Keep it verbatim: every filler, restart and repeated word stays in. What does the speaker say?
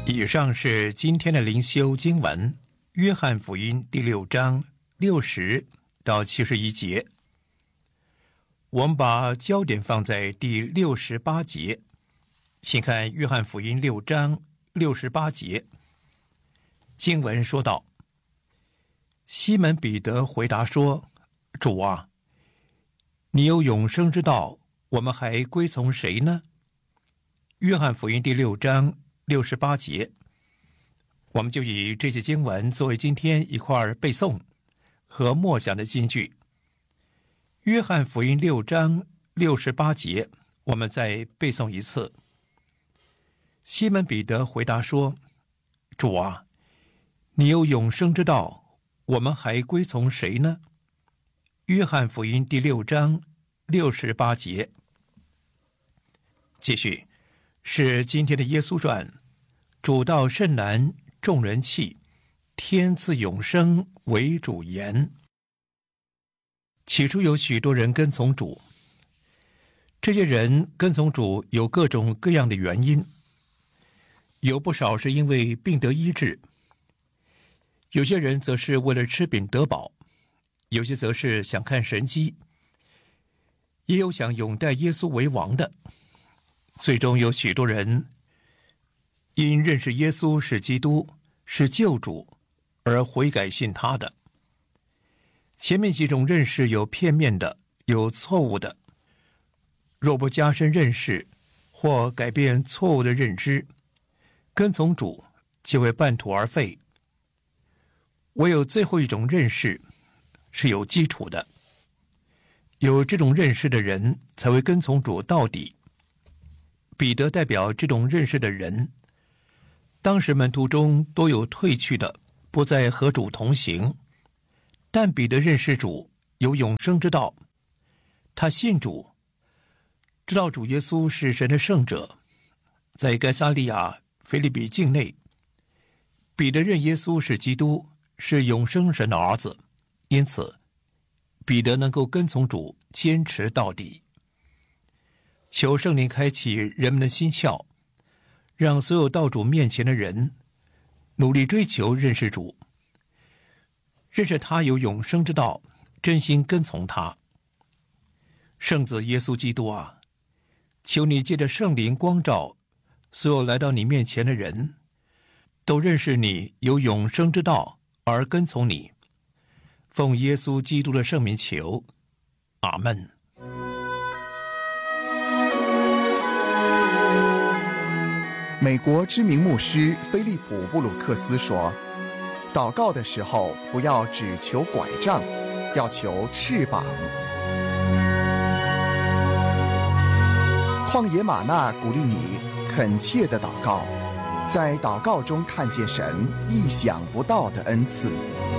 以上是今天的灵修经文，约翰福音第六章六十到七十一节。我们把焦点放在第六十八节，请看约翰福音六章六十八节。经文说道：西门彼得回答说，主啊，你有永生之道，我们还归从谁呢？约翰福音第六章六十八节，我们就以这些经文作为今天一块背诵和默想的金句。约翰福音六章六十八节，我们再背诵一次。西门彼得回答说，主啊，你有永生之道，我们还归从谁呢？约翰福音第六章六十八节。继续是今天的耶稣传，主道甚难，众人弃，天赐永生为主言。起初有许多人跟从主，这些人跟从主有各种各样的原因，有不少是因为病得医治，有些人则是为了吃饼得饱，有些则是想看神迹，也有想拥戴耶稣为王的。最终有许多人因认识耶稣是基督，是救主，而悔改信他的。前面几种认识有片面的，有错误的，若不加深认识或改变错误的认知，跟从主就会半途而废。唯有最后一种认识是有基础的，有这种认识的人才会跟从主到底。彼得代表这种认识的人，当时门徒中都有退去的，不再和主同行，但彼得认识主，有永生之道，他信主，知道主耶稣是神的圣者。在该撒利亚腓立比境内，彼得认耶稣是基督，是永生神的儿子，因此彼得能够跟从主，坚持到底。求圣灵开启人们的心窍，让所有到主面前的人努力追求认识主，认识他有永生之道，真心跟从他。圣子耶稣基督啊，求你借着圣灵光照所有来到你面前的人，都认识你有永生之道而跟从你。奉耶稣基督的圣名求，阿们。 美国知名牧师菲利普·布鲁克斯说，祷告的时候不要只求拐杖，要求翅膀。旷野吗哪鼓励你恳切的祷告，在祷告中看见神意想不到的恩赐。